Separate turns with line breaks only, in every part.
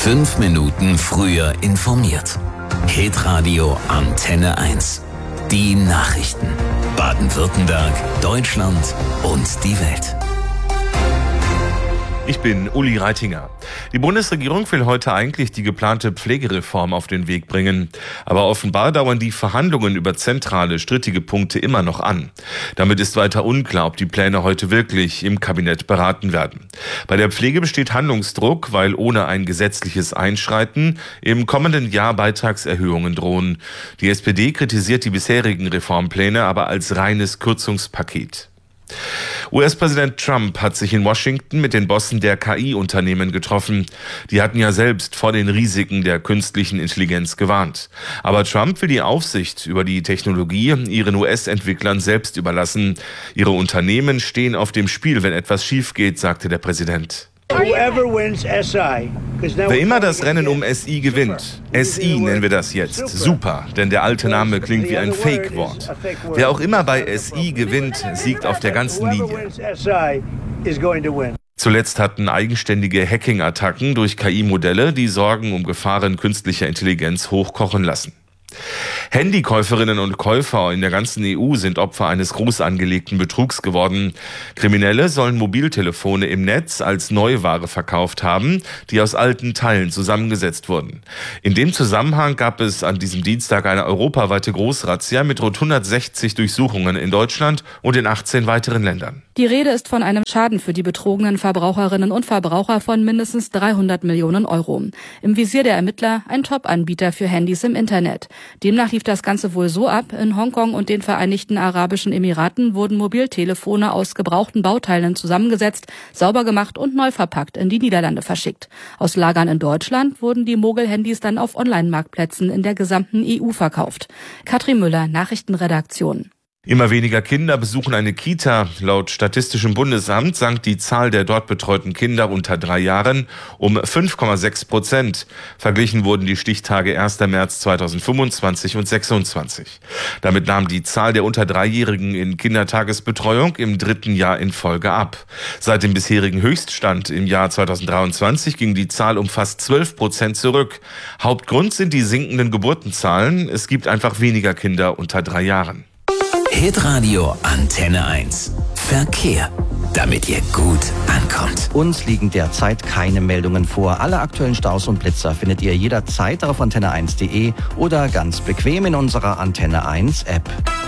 5 Minuten früher informiert. Hitradio Antenne 1. Die Nachrichten. Baden-Württemberg, Deutschland und die Welt.
Ich bin Uli Reitinger. Die Bundesregierung will heute eigentlich die geplante Pflegereform auf den Weg bringen. Aber offenbar dauern die Verhandlungen über zentrale, strittige Punkte immer noch an. Damit ist weiter unklar, ob die Pläne heute wirklich im Kabinett beraten werden. Bei der Pflege besteht Handlungsdruck, weil ohne ein gesetzliches Einschreiten im kommenden Jahr Beitragserhöhungen drohen. Die SPD kritisiert die bisherigen Reformpläne aber als reines Kürzungspaket. US-Präsident Trump hat sich in Washington mit den Bossen der KI-Unternehmen getroffen. Die hatten ja selbst vor den Risiken der künstlichen Intelligenz gewarnt. Aber Trump will die Aufsicht über die Technologie ihren US-Entwicklern selbst überlassen. Ihre Unternehmen stehen auf dem Spiel, wenn etwas schief geht, sagte der Präsident. Wer immer das Rennen um SI gewinnt, SI nennen wir das jetzt, super, denn der alte Name klingt wie ein Fake-Wort. Wer auch immer bei SI gewinnt, siegt auf der ganzen Linie. Zuletzt hatten eigenständige Hacking-Attacken durch KI-Modelle die Sorgen um Gefahren künstlicher Intelligenz hochkochen lassen. Handykäuferinnen und Käufer in der ganzen EU sind Opfer eines groß angelegten Betrugs geworden. Kriminelle sollen Mobiltelefone im Netz als Neuware verkauft haben, die aus alten Teilen zusammengesetzt wurden. In dem Zusammenhang gab es an diesem Dienstag eine europaweite Großrazzia mit rund 160 Durchsuchungen in Deutschland und in 18 weiteren Ländern.
Die Rede ist von einem Schaden für die betrogenen Verbraucherinnen und Verbraucher von mindestens 300 Millionen Euro. Im Visier der Ermittler ein Top-Anbieter für Handys im Internet. Demnach lief das Ganze wohl so ab: In Hongkong und den Vereinigten Arabischen Emiraten wurden Mobiltelefone aus gebrauchten Bauteilen zusammengesetzt, sauber gemacht und neu verpackt in die Niederlande verschickt. Aus Lagern in Deutschland wurden die Mogel-Handys dann auf Online-Marktplätzen in der gesamten EU verkauft. Katrin Müller, Nachrichtenredaktion.
Immer weniger Kinder besuchen eine Kita. Laut Statistischem Bundesamt sank die Zahl der dort betreuten Kinder unter 3 Jahren um 5,6%. Verglichen wurden die Stichtage 1. März 2025 und 2026. Damit nahm die Zahl der unter 3-Jährigen in Kindertagesbetreuung im 3. Jahr in Folge ab. Seit dem bisherigen Höchststand im Jahr 2023 ging die Zahl um fast 12% zurück. Hauptgrund sind die sinkenden Geburtenzahlen. Es gibt einfach weniger Kinder unter 3 Jahren.
Hitradio Antenne 1. Verkehr. Damit ihr gut ankommt.
Uns liegen derzeit keine Meldungen vor. Alle aktuellen Staus und Blitzer findet ihr jederzeit auf antenne1.de oder ganz bequem in unserer Antenne 1 App.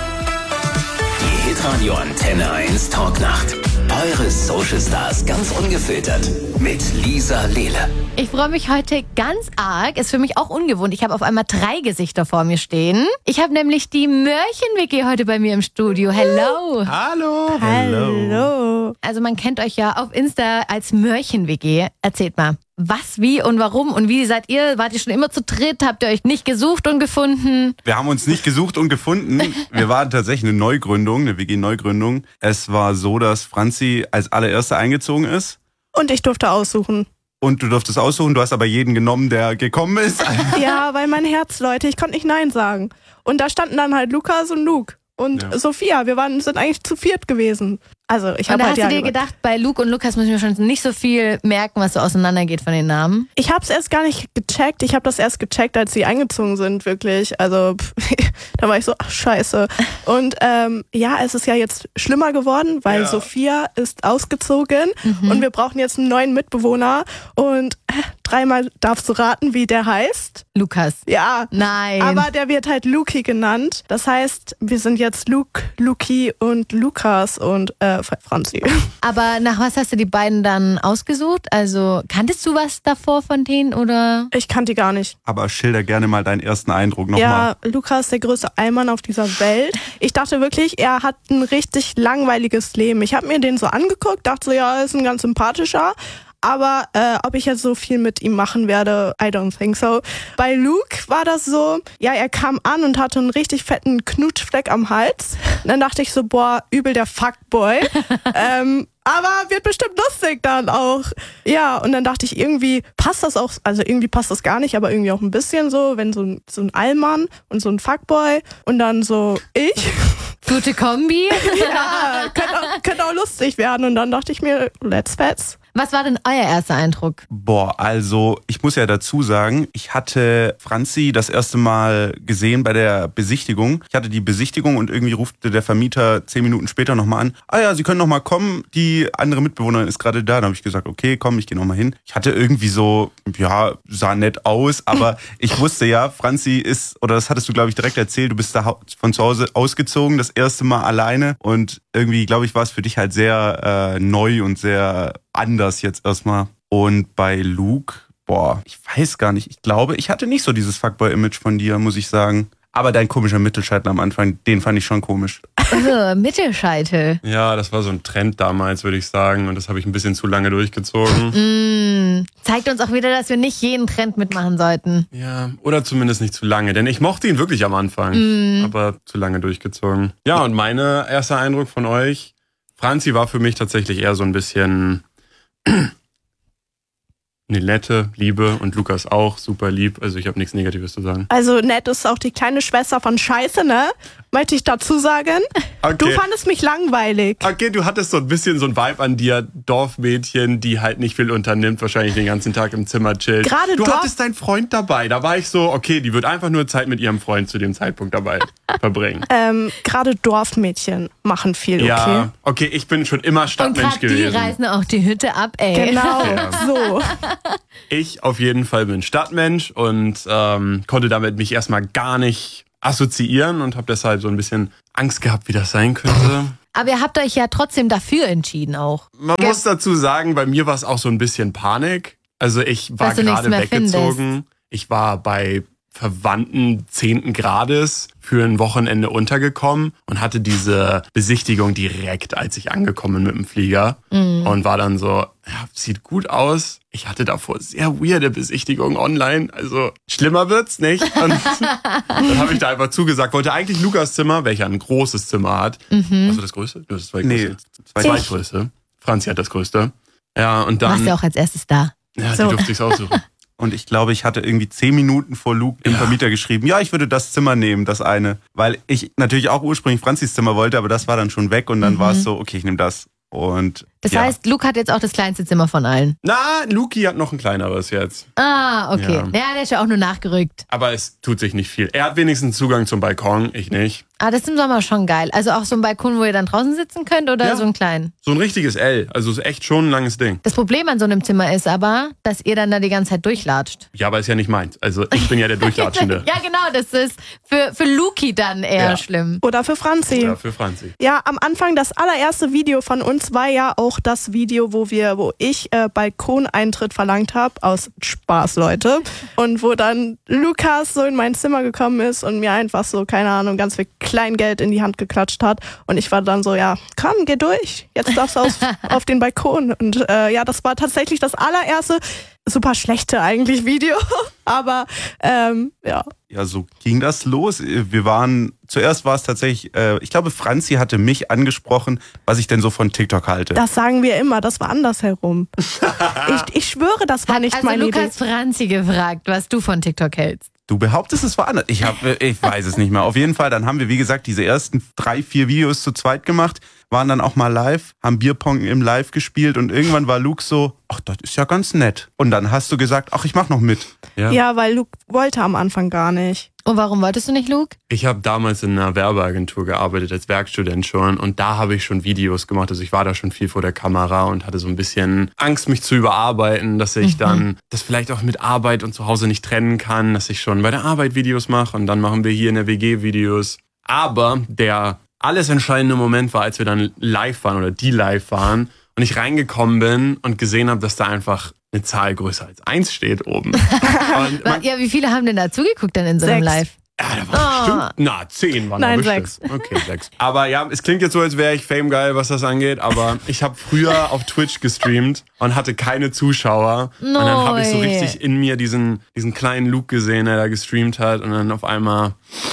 Die Hitradio Antenne 1 Talknacht. Eure Social Stars ganz ungefiltert mit Lisa Lehle.
Ich freue mich heute ganz arg. Ist für mich auch ungewohnt. Ich habe auf einmal 3 Gesichter vor mir stehen. Ich habe nämlich die Mörchen-WG heute bei mir im Studio. Hello.
Hallo.
Hallo. Also man kennt euch ja auf Insta als Mörchen-WG. Erzählt mal, was, wie und warum und wie seid ihr? Wart ihr schon immer zu dritt? Habt ihr euch nicht gesucht und gefunden?
Wir haben uns nicht gesucht und gefunden. Wir waren tatsächlich eine Neugründung, eine WG-Neugründung. Es war so, dass Franzi als allererste eingezogen ist.
Und ich durfte aussuchen.
Und du durftest aussuchen, du hast aber jeden genommen, der gekommen ist.
Ja, weil mein Herz, Leute, ich konnte nicht Nein sagen. Und da standen dann halt Lukas und Luke. Und Sophia, sind eigentlich zu 4 gewesen. Also ich habe halt
hast du dir gedacht, bei Luke und Lukas müssen wir schon nicht so viel merken, was so auseinandergeht von den Namen?
Ich habe es erst gar nicht gecheckt. Ich habe das erst gecheckt, als sie eingezogen sind, wirklich. Also da war ich so, ach scheiße. Und es ist ja jetzt schlimmer geworden, weil Sophia ist ausgezogen und wir brauchen jetzt einen neuen Mitbewohner. Und 3-mal darfst du raten, wie der heißt.
Lukas.
Ja.
Nein.
Aber der wird halt Luki genannt. Das heißt, wir sind jetzt Luke, Luki und Lukas und Franzi.
Aber nach was hast du die beiden dann ausgesucht? Also kanntest du was davor von denen oder?
Ich kannte die gar nicht.
Aber schilder gerne mal deinen ersten Eindruck nochmal.
Ja, Lukas, der größte Allmann auf dieser Welt. Ich dachte wirklich, er hat ein richtig langweiliges Leben. Ich habe mir den so angeguckt, dachte so, ja, er ist ein ganz sympathischer. Aber ob ich jetzt so viel mit ihm machen werde, I don't think so. Bei Luke war das so, ja, er kam an und hatte einen richtig fetten Knutschfleck am Hals. Und dann dachte ich so, boah, übel der Fuckboy. Aber wird bestimmt lustig dann auch. Ja, und dann dachte ich, irgendwie passt das auch, also irgendwie passt das gar nicht, aber irgendwie auch ein bisschen so, wenn so ein Allmann und so ein Fuckboy und dann so ich.
Gute Kombi.
Ja, könnte auch lustig werden. Und dann dachte ich mir, let's fetz.
Was war denn euer erster Eindruck?
Boah, also ich muss ja dazu sagen, ich hatte Franzi das erste Mal gesehen bei der Besichtigung. Ich hatte die Besichtigung und irgendwie rufte der Vermieter 10 Minuten später nochmal an. Ah ja, Sie können nochmal kommen, die andere Mitbewohnerin ist gerade da. Dann habe ich gesagt, okay, komm, ich gehe nochmal hin. Ich hatte irgendwie so, ja, sah nett aus, aber ich wusste ja, Franzi ist, oder das hattest du, glaube ich, direkt erzählt, du bist da von zu Hause ausgezogen, das erste Mal alleine und irgendwie, glaube ich, war es für dich halt sehr neu und sehr anders jetzt erstmal. Und bei Luke, boah, ich weiß gar nicht. Ich glaube, ich hatte nicht so dieses Fuckboy-Image von dir, muss ich sagen. Aber dein komischer Mittelscheitel am Anfang, den fand ich schon komisch.
Mittelscheitel.
Ja, das war so ein Trend damals, würde ich sagen. Und das habe ich ein bisschen zu lange durchgezogen.
Zeigt uns auch wieder, dass wir nicht jeden Trend mitmachen sollten.
Ja, oder zumindest nicht zu lange. Denn ich mochte ihn wirklich am Anfang. Aber zu lange durchgezogen. Ja, und mein erster Eindruck von euch, Franzi war für mich tatsächlich eher so ein bisschen eine nette Liebe und Lukas auch super lieb. Also ich habe nichts Negatives zu sagen.
Also nett ist auch die kleine Schwester von Scheiße, ne? Möchte ich dazu sagen.
Okay.
Du fandest mich langweilig.
Okay, du hattest so ein bisschen so ein Vibe an dir, Dorfmädchen, die halt nicht viel unternimmt, wahrscheinlich den ganzen Tag im Zimmer chillt. Du hattest deinen Freund dabei, da war ich so, okay, die wird einfach nur Zeit mit ihrem Freund zu dem Zeitpunkt dabei verbringen.
Gerade Dorfmädchen machen viel, okay?
Ja, okay, ich bin schon immer Stadtmensch gewesen.
Und die reißen auch die Hütte ab, ey.
Genau, so.
Ich auf jeden Fall bin Stadtmensch und konnte damit mich erstmal gar nicht assoziieren und habe deshalb so ein bisschen Angst gehabt, wie das sein könnte.
Aber ihr habt euch ja trotzdem dafür entschieden auch.
Man muss dazu sagen, bei mir war es auch so ein bisschen Panik. Also ich war gerade weggezogen. Ich war bei Verwandten 10. Grades für ein Wochenende untergekommen und hatte diese Besichtigung direkt, als ich angekommen bin mit dem Flieger und war dann so, ja, sieht gut aus. Ich hatte davor sehr weirde Besichtigungen online, also schlimmer wird's nicht. Und dann habe ich da einfach zugesagt, wollte eigentlich Lukas Zimmer, welcher ein großes Zimmer hat. Also das größte? Das zweitgrößte. Franzi hat das größte. Ja, und dann.
Warst du auch als erstes da?
Ja, die durfte ich's aussuchen.
Und ich glaube, ich hatte irgendwie 10 Minuten vor Luke dem Vermieter geschrieben, ja, ich würde das Zimmer nehmen, das eine. Weil ich natürlich auch ursprünglich Franzis Zimmer wollte, aber das war dann schon weg und dann war es so, okay, ich nehme das. Und
das heißt, Luke hat jetzt auch das kleinste Zimmer von allen?
Na, Luki hat noch ein kleineres jetzt.
Ah, okay. Ja, der ist ja auch nur nachgerückt.
Aber es tut sich nicht viel. Er hat wenigstens Zugang zum Balkon, ich nicht.
Ah, das ist im Sommer schon geil. Also auch so ein Balkon, wo ihr dann draußen sitzen könnt oder so einen kleinen?
So ein richtiges L. Also ist echt schon ein langes Ding.
Das Problem an so einem Zimmer ist aber, dass ihr dann da die ganze Zeit durchlatscht.
Ja, aber ist ja nicht meins. Also ich bin ja der Durchlatschende.
Ja, genau. Das ist für Luki dann eher schlimm.
Oder für Franzi.
Oder für Franzi.
Ja, am Anfang, das allererste Video von uns war ja auch das Video, wo ich Balkoneintritt verlangt habe. Aus Spaß, Leute. Und wo dann Lukas so in mein Zimmer gekommen ist und mir einfach so, keine Ahnung, ganz viel Kleingeld in die Hand geklatscht hat. Und ich war dann so, ja, komm, geh durch. Jetzt darfst du auf den Balkon. Und das war tatsächlich das allererste, super schlechte eigentlich Video. Aber ja.
Ja, so ging das los. Zuerst war es tatsächlich, ich glaube, Franzi hatte mich angesprochen, was ich denn so von TikTok halte.
Das sagen wir immer, das war andersherum. ich schwöre, das war nicht meine Idee.
Lukas Franzi gefragt, was du von TikTok hältst.
Du behauptest, es war anders. Ich weiß es nicht mehr. Auf jeden Fall, dann haben wir, wie gesagt, diese ersten 3-4 Videos zu zweit gemacht, waren dann auch mal live, haben Bierpong im Live gespielt und irgendwann war Luke so, ach, das ist ja ganz nett. Und dann hast du gesagt, ach, ich mach noch mit.
Ja, weil Luke wollte am Anfang gar nicht.
Und warum wolltest du nicht, Luke?
Ich habe damals in einer Werbeagentur gearbeitet, als Werkstudent schon. Und da habe ich schon Videos gemacht. Also ich war da schon viel vor der Kamera und hatte so ein bisschen Angst, mich zu überarbeiten, dass ich dann das vielleicht auch mit Arbeit und zu Hause nicht trennen kann, dass ich schon bei der Arbeit Videos mache und dann machen wir hier in der WG Videos. Aber der alles entscheidende Moment war, als wir dann live waren oder die live waren und ich reingekommen bin und gesehen habe, dass da einfach eine Zahl größer als 1 steht oben.
Ja, wie viele haben denn da zugeguckt denn in so einem
6.
Live?
Ja, da war bestimmt, 10 waren da bestimmt.
6.
Okay, 6. Aber ja, es klingt jetzt so, als wäre ich famegeil, was das angeht, aber ich habe früher auf Twitch gestreamt und hatte keine Zuschauer. Und dann habe ich so richtig in mir diesen kleinen Luke gesehen, der da gestreamt hat und dann auf einmal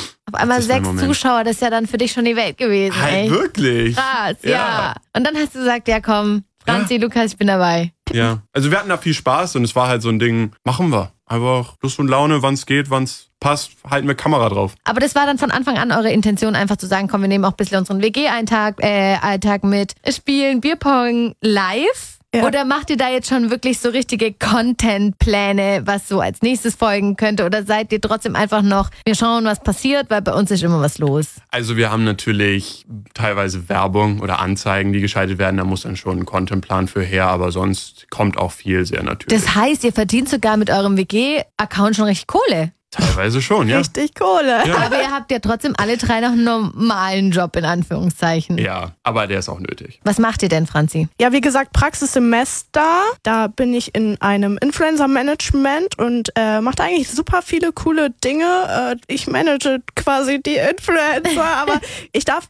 6 Zuschauer, das ist ja dann für dich schon die Welt gewesen.
Halt wirklich.
Krass, ja. Und dann hast du gesagt, ja komm, Franzi, Lukas, ich bin dabei.
Ja, also wir hatten da viel Spaß und es war halt so ein Ding, machen wir. Einfach Lust und Laune, wann es geht, wann es passt, halten wir Kamera drauf.
Aber das war dann von Anfang an eure Intention, einfach zu sagen, komm, wir nehmen auch ein bisschen unseren WG-Alltag mit, spielen Bierpong live.
Ja.
Oder macht ihr da jetzt schon wirklich so richtige Content-Pläne, was so als nächstes folgen könnte? Oder seid ihr trotzdem einfach noch, wir schauen, was passiert, weil bei uns ist immer was los?
Also wir haben natürlich teilweise Werbung oder Anzeigen, die geschaltet werden. Da muss dann schon ein Contentplan für her, aber sonst kommt auch viel sehr natürlich.
Das heißt, ihr verdient sogar mit eurem WG-Account schon richtig Kohle.
Teilweise schon, ja.
Richtig Kohle.
Ja.
Aber ihr habt ja trotzdem alle drei noch einen normalen Job, in Anführungszeichen.
Ja, aber der ist auch nötig.
Was macht ihr denn, Franzi?
Ja, wie gesagt, Praxissemester. Da bin ich in einem Influencer-Management und mache da eigentlich super viele coole Dinge. Ich manage quasi die Influencer, aber ich darf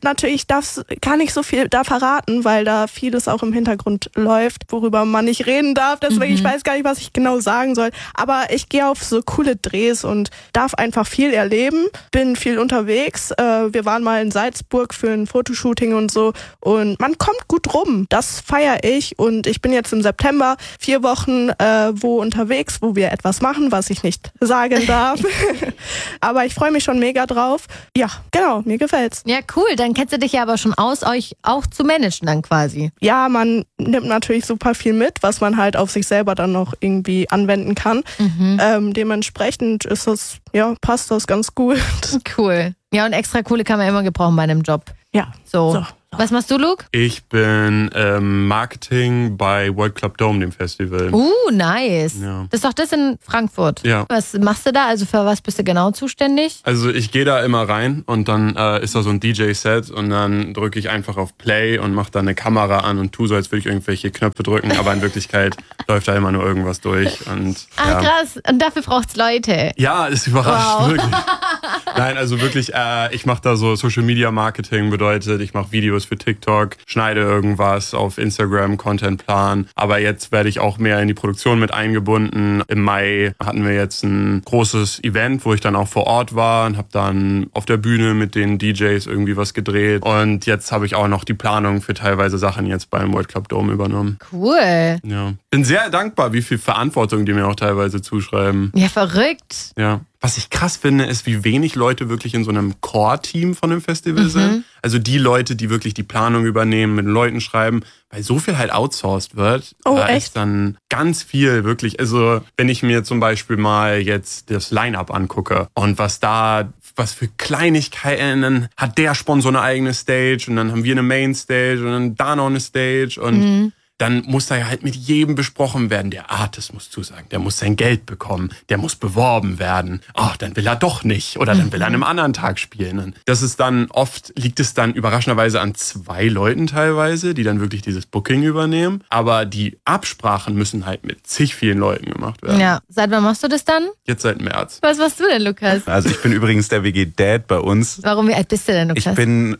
gar nicht so viel da verraten, weil da vieles auch im Hintergrund läuft, worüber man nicht reden darf. Deswegen, ich weiß gar nicht, was ich genau sagen soll. Aber ich gehe auf so coole Drehs und darf einfach viel erleben, bin viel unterwegs. Wir waren mal in Salzburg für ein Fotoshooting und so und man kommt gut rum. Das feiere ich und ich bin jetzt im September 4 Wochen wo unterwegs, wo wir etwas machen, was ich nicht sagen darf. Aber ich freue mich schon mega drauf. Ja, genau, mir gefällt's.
Ja, cool. Dann kennst du dich ja aber schon aus, euch auch zu managen dann quasi.
Ja, man nimmt natürlich super viel mit, was man halt auf sich selber dann noch irgendwie anwenden kann. Dementsprechend ist das, ja, passt das ganz gut.
Cool. Ja, und extra Kohle kann man immer gebrauchen bei einem Job.
Ja.
So. Was machst du, Luke?
Ich bin Marketing bei World Club Dome, dem Festival.
Nice.
Ja.
Das ist doch das in Frankfurt.
Ja.
Was machst du da? Also für was bist du genau zuständig?
Also ich gehe da immer rein und dann ist da so ein DJ-Set und dann drücke ich einfach auf Play und mache da eine Kamera an und tue so, als würde ich irgendwelche Knöpfe drücken, aber in Wirklichkeit läuft da immer nur irgendwas durch. Und, ja.
Krass. Und dafür braucht's Leute.
Ja, das überrascht wirklich. Nein, also wirklich, ich mache da so Social Media Marketing, bedeutet, ich mache Videos für TikTok, schneide irgendwas auf Instagram, Contentplan. Aber jetzt werde ich auch mehr in die Produktion mit eingebunden. Im Mai hatten wir jetzt ein großes Event, wo ich dann auch vor Ort war und habe dann auf der Bühne mit den DJs irgendwie was gedreht. Und jetzt habe ich auch noch die Planung für teilweise Sachen jetzt beim World Club Dome übernommen.
Cool.
Ja. Bin sehr dankbar, wie viel Verantwortung die mir auch teilweise zuschreiben.
Ja, verrückt.
Ja. Was ich krass finde, ist, wie wenig Leute wirklich in so einem Core-Team von dem Festival sind. Also die Leute, die wirklich die Planung übernehmen, mit den Leuten schreiben, weil so viel halt outsourced wird. Da ist dann ganz viel wirklich, also wenn ich mir zum Beispiel mal jetzt das Line-Up angucke und was für Kleinigkeiten, hat der Sponsor eine eigene Stage und dann haben wir eine Main-Stage und dann da noch eine Stage und dann muss da ja halt mit jedem besprochen werden. Der Artist muss zusagen, der muss sein Geld bekommen, der muss beworben werden. Ach, dann will er doch nicht oder dann will er an einem anderen Tag spielen. Das ist dann liegt es dann überraschenderweise an 2 Leuten teilweise, die dann wirklich dieses Booking übernehmen. Aber die Absprachen müssen halt mit zig vielen Leuten gemacht werden.
Ja, seit wann machst du das dann?
Jetzt seit März.
Was machst du denn, Lukas?
Also ich bin übrigens der WG-Dad bei uns.
Warum, wie alt bist du denn, Lukas?
Ich bin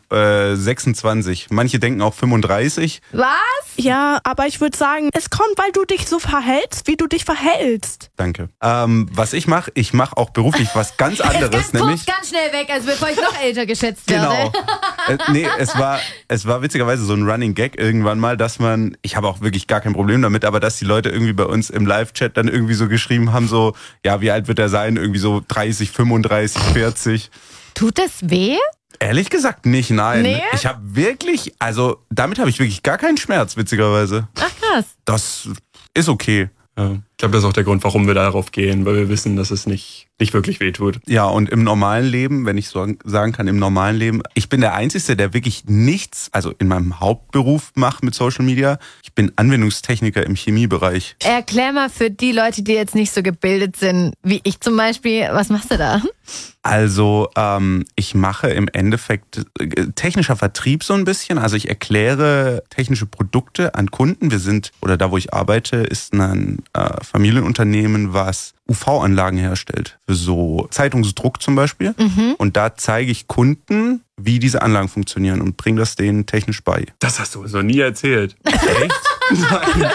26. Manche denken auch 35.
Was?
Ja, aber ich würde sagen, es kommt, weil du dich so verhältst, wie du dich verhältst.
Danke. Was ich mache auch beruflich was ganz anderes.
Ganz schnell weg, also bevor ich noch älter geschätzt werde.
Genau. Es war witzigerweise so ein Running Gag irgendwann mal, dass ich habe auch wirklich gar kein Problem damit, aber dass die Leute irgendwie bei uns im Live-Chat dann irgendwie so geschrieben haben, so, ja, wie alt wird er sein? Irgendwie so 30, 35, 40.
Tut das weh?
Ehrlich gesagt nicht, nein.
Nee?
Ich habe wirklich, also damit habe ich wirklich gar keinen Schmerz, witzigerweise.
Ach krass.
Das ist okay.
Ja. Ich glaube, das ist auch der Grund, warum wir darauf gehen, weil wir wissen, dass es nicht wirklich wehtut.
Ja, und im normalen Leben, wenn ich so sagen kann, im normalen Leben, ich bin der Einzige, der wirklich nichts, also in meinem Hauptberuf macht mit Social Media. Ich bin Anwendungstechniker im Chemiebereich.
Erklär mal für die Leute, die jetzt nicht so gebildet sind, wie ich zum Beispiel, was machst du da?
Also ich mache im Endeffekt technischer Vertrieb so ein bisschen. Also ich erkläre technische Produkte an Kunden. Da wo ich arbeite, ist ein Familienunternehmen, was UV-Anlagen herstellt. Für so Zeitungsdruck zum Beispiel. Und da zeige ich Kunden, wie diese Anlagen funktionieren und bringe das denen technisch bei.
Das hast du uns noch nie erzählt.
Echt?
Nein.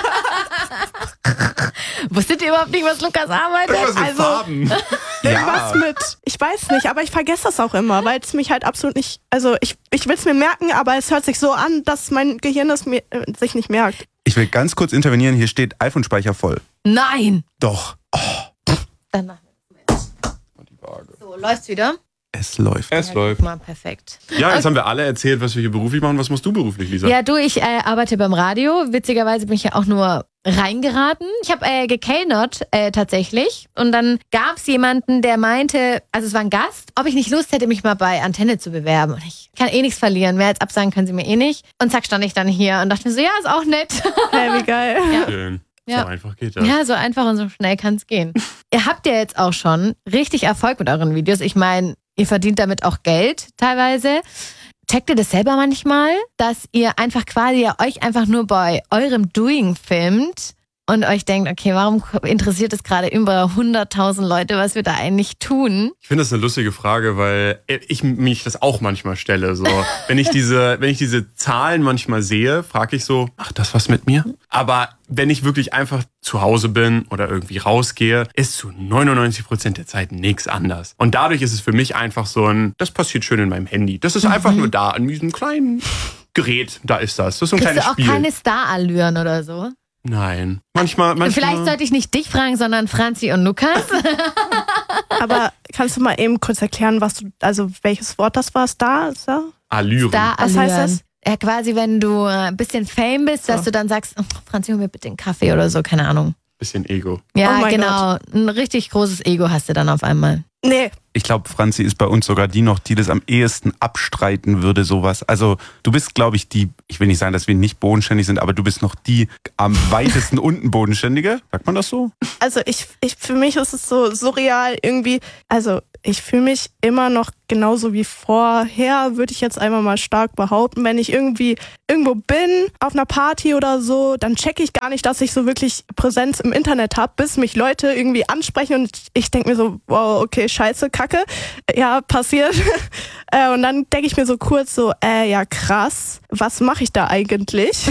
Wusstet ihr überhaupt nicht, was Lukas arbeitet?
Irgendwas mit Farben.
Irgendwas mit, ich weiß nicht, aber ich vergesse das auch immer, weil es mich halt absolut nicht, also ich will es mir merken, aber es hört sich so an, dass mein Gehirn es sich nicht merkt.
Ich will ganz kurz intervenieren, hier steht iPhone-Speicher voll.
Nein.
Doch.
Dann machen wir es. So, läuft's wieder?
Es läuft.
Es läuft.
Mal perfekt.
Ja, jetzt haben wir alle erzählt, was wir hier beruflich machen. Was machst du beruflich, Lisa?
Ja, ich arbeite beim Radio. Witzigerweise bin ich ja auch nur reingeraten. Ich habe gekellnert tatsächlich. Und dann gab es jemanden, der meinte, also es war ein Gast, ob ich nicht Lust hätte, mich mal bei Antenne zu bewerben. Und ich kann eh nichts verlieren. Mehr als absagen können sie mir eh nicht. Und zack, stand ich dann hier und dachte mir so, ja, ist auch nett.
Hey, wie geil.
Ja.
Schön.
Ja.
So einfach geht das.
Ja, so einfach und so schnell kann es gehen. Ihr habt ja jetzt auch schon richtig Erfolg mit euren Videos. Ich meine, ihr verdient damit auch Geld teilweise. Checkt ihr das selber manchmal, dass ihr einfach quasi euch einfach nur bei eurem Doing filmt und euch denkt, okay, warum interessiert es gerade über 100.000 Leute, was wir da eigentlich tun?
Ich finde das eine lustige Frage, weil ich mich das auch manchmal stelle. So, wenn ich diese Zahlen manchmal sehe, frage ich so, macht das was mit mir? Aber wenn ich wirklich einfach zu Hause bin oder irgendwie rausgehe, ist zu 99% der Zeit nichts anders. Und dadurch ist es für mich einfach so das passiert schön in meinem Handy. Das ist einfach nur da, in diesem kleinen Gerät, da ist das. Das ist so ein kleines Spiel.
Kriegst du auch keine Star-Allüren oder so?
Nein. Manchmal.
Vielleicht sollte ich nicht dich fragen, sondern Franzi und Lukas.
Aber kannst du mal eben kurz erklären, welches Wort das war? Star?
Allüren.
Was heißt das?
Ja, quasi, wenn du ein bisschen Fame bist, dass du dann sagst, oh, Franzi, hol mir bitte einen Kaffee oder so, keine Ahnung.
Bisschen Ego.
Ja,
Oh mein
genau.
Gott.
Ein richtig großes Ego hast du dann auf einmal.
Nee.
Ich glaube, Franzi ist bei uns sogar die das am ehesten abstreiten würde, sowas. Also du bist, glaube ich, ich will nicht sagen, dass wir nicht bodenständig sind, aber du bist noch die am weitesten unten bodenständige. Sagt man das so?
Also für mich ist es so surreal irgendwie. Also ich fühle mich immer noch genauso wie vorher, würde ich jetzt einmal mal stark behaupten. Wenn ich irgendwie irgendwo bin, auf einer Party oder so, dann checke ich gar nicht, dass ich so wirklich Präsenz im Internet habe, bis mich Leute irgendwie ansprechen und ich denke mir so, wow, okay, scheiße, Kacke. Ja, passiert. Und dann denke ich mir so kurz so, ja krass, was mache ich da eigentlich?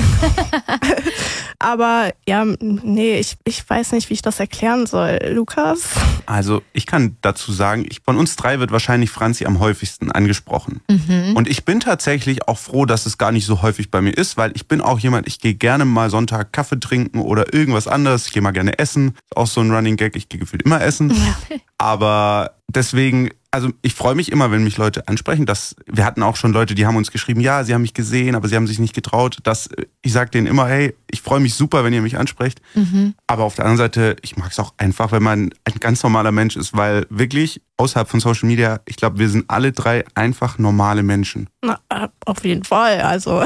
Aber ja, nee, ich weiß nicht, wie ich das erklären soll. Lukas?
Also ich kann dazu sagen, von uns 3 wird wahrscheinlich Franzi am häufigsten angesprochen. Und ich bin tatsächlich auch froh, dass es gar nicht so häufig bei mir ist, weil ich bin auch jemand, ich gehe gerne mal Sonntag Kaffee trinken oder irgendwas anderes. Ich gehe mal gerne essen. Ist auch so ein Running Gag, ich gehe gefühlt immer essen. Ja. Aber deswegen, also ich freue mich immer, wenn mich Leute ansprechen. Wir hatten auch schon Leute, die haben uns geschrieben, ja, sie haben mich gesehen, aber sie haben sich nicht getraut. Ich sage denen immer, hey, ich freue mich super, wenn ihr mich ansprecht. Aber auf der anderen Seite, ich mag es auch einfach, wenn man ein ganz normaler Mensch ist, weil wirklich außerhalb von Social Media, ich glaube, wir sind alle 3 einfach normale Menschen.
Na, auf jeden Fall, also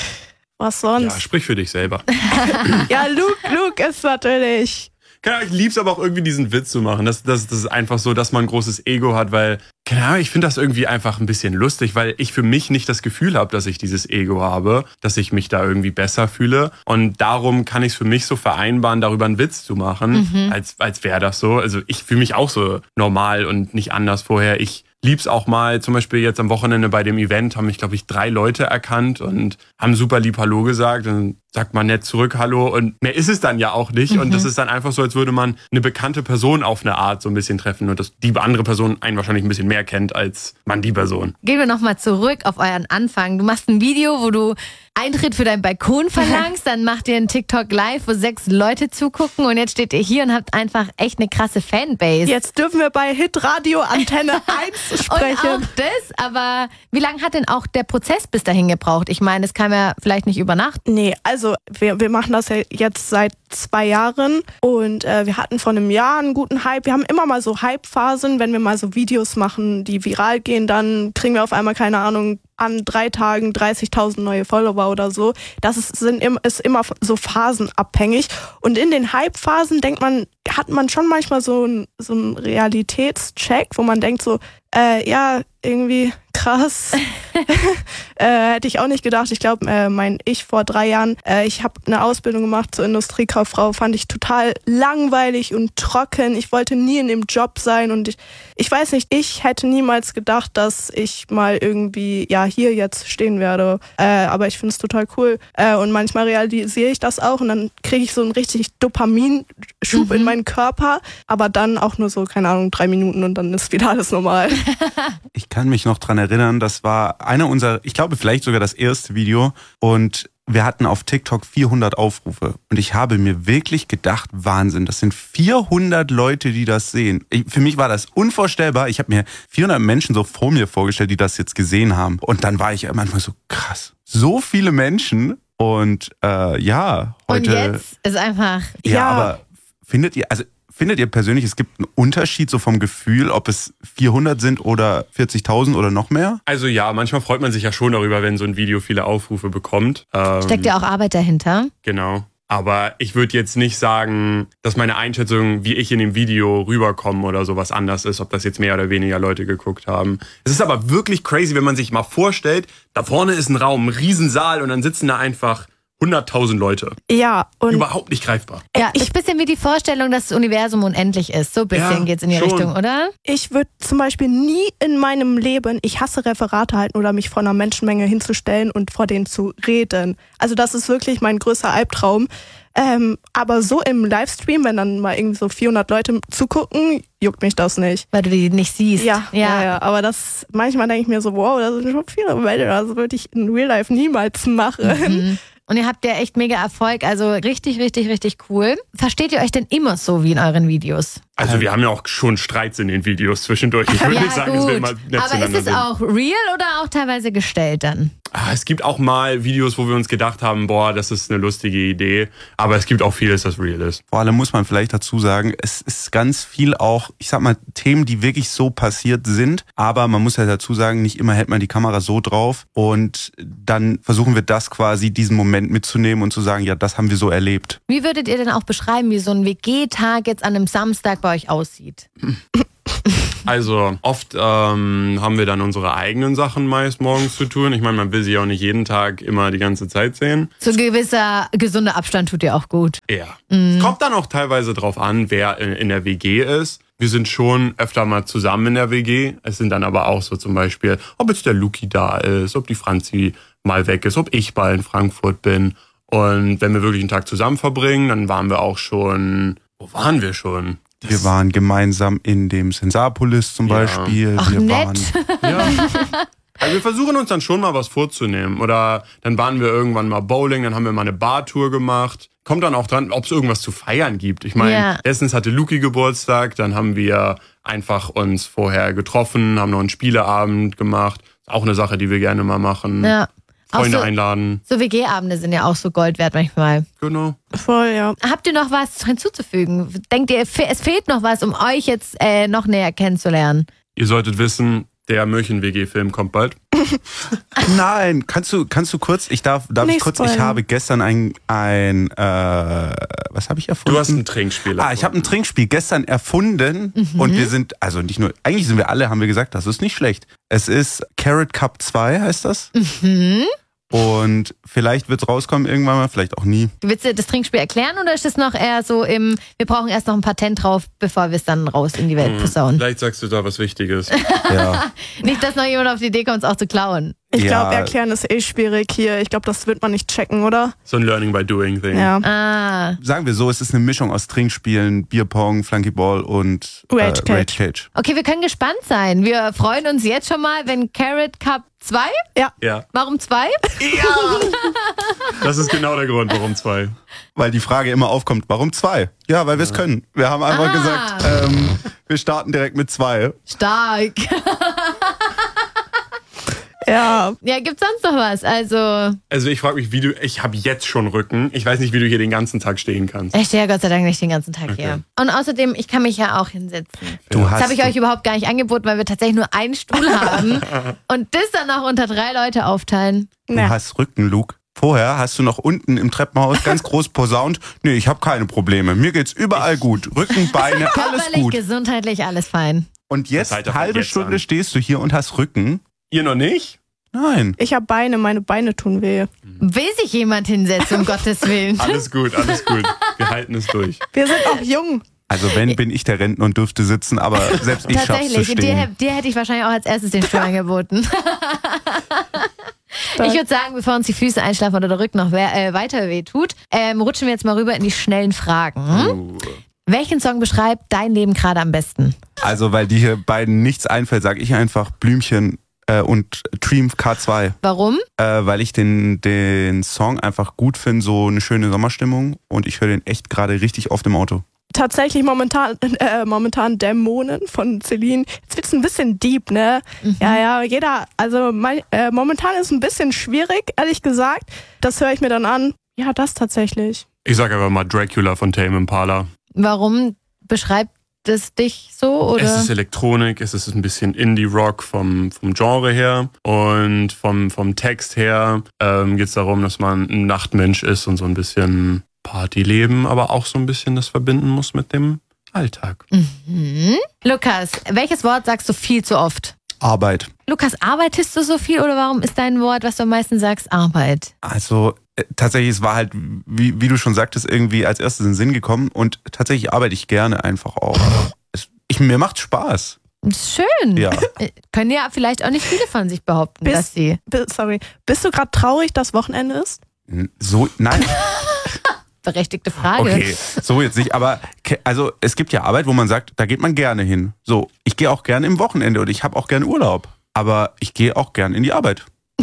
was sonst?
Ja, sprich für dich selber.
Ja, Luke ist natürlich...
Ich lieb's aber auch irgendwie diesen Witz zu machen. Das ist einfach so, dass man ein großes Ego hat, weil, keine Ahnung, ich finde das irgendwie einfach ein bisschen lustig, weil ich für mich nicht das Gefühl habe, dass ich dieses Ego habe, dass ich mich da irgendwie besser fühle. Und darum kann ich es für mich so vereinbaren, darüber einen Witz zu machen, als wäre das so. Also ich fühle mich auch so normal und nicht anders vorher. Ich lieb's auch mal, zum Beispiel jetzt am Wochenende bei dem Event haben mich, glaube ich, 3 Leute erkannt und haben super lieb Hallo gesagt. Dann sagt man nett zurück Hallo und mehr ist es dann ja auch nicht. Und das ist dann einfach so, als würde man eine bekannte Person auf eine Art so ein bisschen treffen und dass die andere Person einen wahrscheinlich ein bisschen mehr kennt als man die Person.
Gehen wir nochmal zurück auf euren Anfang. Du machst ein Video, wo du Eintritt für deinen Balkon verlangst, dann macht ihr einen TikTok live, wo 6 Leute zugucken und jetzt steht ihr hier und habt einfach echt eine krasse Fanbase.
Jetzt dürfen wir bei Hitradio Antenne 1 sprechen.
Und auch das, aber wie lange hat denn auch der Prozess bis dahin gebraucht? Ich meine, es kam ja vielleicht nicht über Nacht.
Nee, also wir machen das ja jetzt seit 2 Jahren und wir hatten vor einem Jahr einen guten Hype. Wir haben immer mal so Hype-Phasen, wenn wir mal so Videos machen, die viral gehen, dann kriegen wir auf einmal, keine Ahnung, an 3 Tagen 30.000 neue Follower oder so. Das ist immer so phasenabhängig. Und in den Hype-Phasen hat man schon manchmal so einen Realitätscheck, wo man denkt so, ja, irgendwie krass. Hätte ich auch nicht gedacht. Ich glaube, mein Ich vor 3 Jahren, ich habe eine Ausbildung gemacht zur Industriekauffrau, fand ich total langweilig und trocken. Ich wollte nie in dem Job sein und ich weiß nicht, ich hätte niemals gedacht, dass ich mal irgendwie, ja, hier jetzt stehen werde. Aber ich finde es total cool. Und manchmal realisiere ich das auch und dann kriege ich so einen richtig Dopaminschub in meinen Körper, aber dann auch nur so, keine Ahnung, 3 Minuten und dann ist wieder alles normal.
Ich kann mich noch dran erinnern, das war einer unserer, ich glaube vielleicht sogar das erste Video und wir hatten auf TikTok 400 Aufrufe und ich habe mir wirklich gedacht, Wahnsinn, das sind 400 Leute, die das sehen. Für mich war das unvorstellbar. Ich habe mir 400 Menschen so vor mir vorgestellt, die das jetzt gesehen haben. Und dann war ich manchmal so krass. So viele Menschen und heute...
Und jetzt ist einfach...
Ja, aber findet ihr persönlich, es gibt einen Unterschied so vom Gefühl, ob es 400 sind oder 40.000 oder noch mehr?
Also ja, manchmal freut man sich ja schon darüber, wenn so ein Video viele Aufrufe bekommt.
Steckt ja auch Arbeit dahinter.
Genau. Aber ich würde jetzt nicht sagen, dass meine Einschätzung, wie ich in dem Video rüberkomme oder sowas anders ist, ob das jetzt mehr oder weniger Leute geguckt haben. Es ist aber wirklich crazy, wenn man sich mal vorstellt, da vorne ist ein Raum, ein Riesensaal und dann sitzen da einfach 100.000 Leute.
Ja. Und
überhaupt nicht greifbar.
Ja, ist ein bisschen wie die Vorstellung, dass das Universum unendlich ist. So ein bisschen geht's in die Richtung, oder?
Ich würde zum Beispiel nie in meinem Leben, ich hasse Referate halten oder mich vor einer Menschenmenge hinzustellen und vor denen zu reden. Also das ist wirklich mein größter Albtraum. Aber so im Livestream, wenn dann mal irgendwie so 400 Leute zugucken, juckt mich das nicht.
Weil du die nicht siehst.
Ja. Aber das, manchmal denke ich mir so, wow, das sind schon viele Leute, das würde ich in Real Life niemals machen.
Mhm. Und ihr habt ja echt mega Erfolg, also richtig, richtig, richtig cool. Versteht ihr euch denn immer so wie in euren Videos?
Also wir haben ja auch schon Streits in den Videos zwischendurch. Ich würde nicht sagen, dass wir immer nett
Aber ist es auch real oder auch teilweise gestellt dann?
Es gibt auch mal Videos, wo wir uns gedacht haben, boah, das ist eine lustige Idee. Aber es gibt auch vieles, das real ist.
Vor allem muss man vielleicht dazu sagen, es ist ganz viel auch, ich sag mal, Themen, die wirklich so passiert sind. Aber man muss ja dazu sagen, nicht immer hält man die Kamera so drauf. Und dann versuchen wir das quasi, diesen Moment mitzunehmen und zu sagen, ja, das haben wir so erlebt.
Wie würdet ihr denn auch beschreiben, wie so ein WG-Tag jetzt an einem Samstag bei euch aussieht?
Also oft haben wir dann unsere eigenen Sachen meist morgens zu tun. Ich meine, man will sie auch nicht jeden Tag immer die ganze Zeit sehen.
So ein gewisser gesunder Abstand tut dir auch gut.
Ja. Es kommt dann auch teilweise drauf an, wer in der WG ist. Wir sind schon öfter mal zusammen in der WG. Es sind dann aber auch so zum Beispiel, ob jetzt der Luki da ist, ob die Franzi mal weg ist, ob ich mal in Frankfurt bin. Und wenn wir wirklich einen Tag zusammen verbringen, dann waren wir auch schon... Wo waren wir schon?
Wir waren gemeinsam in dem Sensapolis zum Beispiel.
Ach,
wir
nett.
Also wir versuchen uns dann schon mal was vorzunehmen. Oder dann waren wir irgendwann mal Bowling, dann haben wir mal eine Bartour gemacht. Kommt dann auch dran, ob es irgendwas zu feiern gibt. Ich meine, letztens hatte Luki Geburtstag, dann haben wir einfach uns vorher getroffen, haben noch einen Spieleabend gemacht. Auch eine Sache, die wir gerne mal machen.
Ja.
Freunde einladen.
So WG-Abende sind ja auch so Gold wert manchmal.
Genau.
Voll, ja.
Habt ihr noch was hinzuzufügen? Denkt ihr, es fehlt noch was, um euch jetzt noch näher kennenzulernen?
Ihr solltet wissen, der München-WG-Film kommt bald.
Nein, kannst du kurz, darf ich kurz, ich habe gestern was habe ich erfunden?
Du hast ein Trinkspiel erfunden.
Ich habe ein Trinkspiel gestern erfunden und wir sind, also nicht nur, eigentlich sind wir alle, haben wir gesagt, das ist nicht schlecht. Es ist Carrot Cup 2, heißt das. Und vielleicht wird es rauskommen irgendwann mal, vielleicht auch nie.
Willst du das Trinkspiel erklären oder ist das noch eher so wir brauchen erst noch ein Patent drauf, bevor wir es dann raus in die Welt posaunen?
Vielleicht sagst du da was Wichtiges.
Ja.
Nicht, dass noch jemand auf die Idee kommt, es auch zu klauen.
Ich glaube, erklären ist schwierig hier. Ich glaube, das wird man nicht checken, oder?
So ein Learning by Doing Thing.
Ja.
Sagen wir so, es ist eine Mischung aus Trinkspielen, Bierpong, Flunkyball und
Rage Cage.
Okay, wir können gespannt sein. Wir freuen uns jetzt schon mal, wenn Carrot Cup 2?
Ja.
Warum 2?
Ja! Das ist genau der Grund, warum 2.
Weil die Frage immer aufkommt, warum 2? Ja, weil wir es können. Wir haben einfach gesagt, wir starten direkt mit 2.
Stark.
Ja.
Ja, gibt's sonst noch was? Also
ich frage mich, ich habe jetzt schon Rücken. Ich weiß nicht, wie du hier den ganzen Tag stehen kannst.
Ich stehe ja Gott sei Dank nicht den ganzen Tag hier. Und außerdem, ich kann mich ja auch hinsetzen. Das habe ich euch überhaupt gar nicht angeboten, weil wir tatsächlich nur einen Stuhl haben. Und das dann noch unter 3 Leute aufteilen.
Du hast Rücken, Luke. Vorher hast du noch unten im Treppenhaus ganz groß posaunt, nee, ich habe keine Probleme. Mir geht's überall gut. Rücken, Beine, alles
Körperlich,
gut.
gesundheitlich, alles fein.
Und jetzt, halbe Stunde stehst du hier und hast Rücken.
Ihr noch nicht?
Nein.
Ich habe Beine, meine Beine tun weh.
Will sich jemand hinsetzen, um Gottes Willen?
Alles gut, alles gut. Wir halten es durch.
Wir sind auch jung.
Also wenn, bin ich der Rentner und dürfte sitzen, aber selbst ich schaff's zu stehen.
Dir hätte ich wahrscheinlich auch als erstes den Stuhl angeboten. Ich würde sagen, bevor uns die Füße einschlafen oder der Rücken noch weiter weh tut, rutschen wir jetzt mal rüber in die schnellen Fragen. Welchen Song beschreibt dein Leben gerade am besten?
Also, weil dir hier beiden nichts einfällt, sage ich einfach Blümchen und Dream K2.
Warum?
Weil ich den Song einfach gut finde, so eine schöne Sommerstimmung. Und ich höre den echt gerade richtig oft im Auto.
Tatsächlich momentan Dämonen von Celine. Jetzt wird's ein bisschen deep, ne? Mhm. Ja, momentan ist es ein bisschen schwierig, ehrlich gesagt. Das höre ich mir dann an. Ja, das tatsächlich.
Ich sag einfach mal Dracula von Tame Impala.
Warum beschreibt es dich so? Oder?
Es ist Elektronik, es ist ein bisschen Indie-Rock vom Genre her. Und vom Text her geht es darum, dass man ein Nachtmensch ist und so ein bisschen Partyleben, aber auch so ein bisschen das verbinden muss mit dem Alltag.
Mhm. Lukas, welches Wort sagst du viel zu oft?
Arbeit.
Lukas, arbeitest du so viel oder warum ist dein Wort, was du am meisten sagst, Arbeit?
Also tatsächlich, es war halt, wie du schon sagtest, irgendwie als erstes in den Sinn gekommen und tatsächlich arbeite ich gerne einfach auch. Mir macht Spaß.
Schön.
Ja.
Können ja vielleicht auch nicht viele von sich behaupten, dass sie...
Bist du gerade traurig, dass Wochenende ist?
So, nein.
Berechtigte Frage.
Okay, so jetzt nicht, aber also es gibt ja Arbeit, wo man sagt, da geht man gerne hin. So, ich gehe auch gerne im Wochenende und ich habe auch gerne Urlaub, aber ich gehe auch gerne in die Arbeit.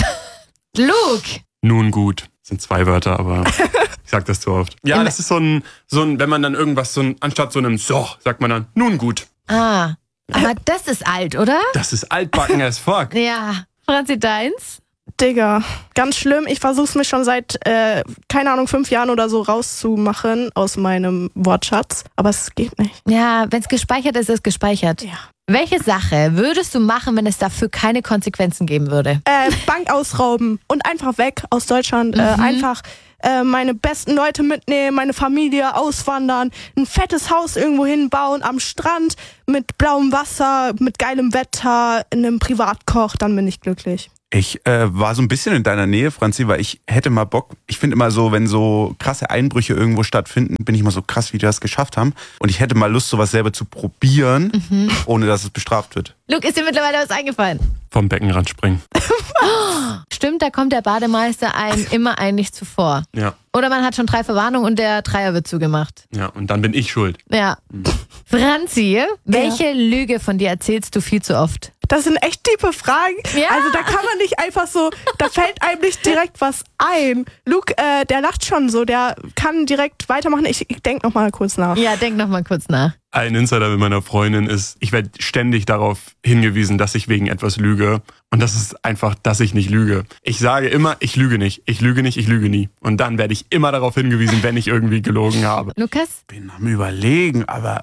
Luke!
Nun gut, das sind 2 Wörter, aber ich sag das zu oft. Ja, das ist so ein, wenn man dann irgendwas anstatt so einem so, sagt man dann, nun gut.
Ah, aber das ist alt, oder?
Das ist altbacken as fuck.
Ja. Franzi, deins?
Digga, ganz schlimm. Ich versuche es mir schon seit, 5 Jahren oder so rauszumachen aus meinem Wortschatz. Aber es geht nicht.
Ja, wenn es gespeichert ist, ist es gespeichert.
Ja.
Welche Sache würdest du machen, wenn es dafür keine Konsequenzen geben würde?
Bank ausrauben und einfach weg aus Deutschland. Einfach meine besten Leute mitnehmen, meine Familie auswandern, ein fettes Haus irgendwo hinbauen am Strand mit blauem Wasser, mit geilem Wetter, in einem Privatkoch, dann bin ich glücklich.
Ich war so ein bisschen in deiner Nähe, Franzi, weil ich hätte mal Bock, ich finde immer so, wenn so krasse Einbrüche irgendwo stattfinden, bin ich immer so krass, wie die das geschafft haben. Und ich hätte mal Lust, sowas selber zu probieren, ohne dass es bestraft wird.
Luke, ist dir mittlerweile was eingefallen?
Vom Beckenrand springen.
Stimmt, da kommt der Bademeister einem immer eigentlich zuvor.
Ja.
Oder man hat schon 3 Verwarnungen und der Dreier wird zugemacht.
Ja, und dann bin ich schuld.
Ja. Franzi, welche Lüge von dir erzählst du viel zu oft?
Das sind echt tiefe Fragen.
Ja.
Also da kann man nicht einfach so, da fällt einem nicht direkt was ein. Luke, der lacht schon so, der kann direkt weitermachen. Ich denke noch mal kurz nach.
Ja, denk noch mal kurz nach.
Ein Insider mit meiner Freundin ist, ich werde ständig darauf hingewiesen, dass ich wegen etwas lüge. Und das ist einfach, dass ich nicht lüge. Ich sage immer, ich lüge nicht, ich lüge nicht, ich lüge nie. Und dann werde ich immer darauf hingewiesen, wenn ich irgendwie gelogen habe.
Lukas?
Bin am Überlegen, aber